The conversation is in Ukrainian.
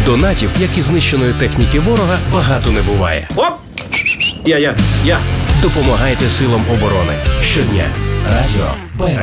Донатів, як і знищеної техніки ворога, багато не буває. Оп! Я. Допомагайте силам оборони. Щодня. Радіо ПР.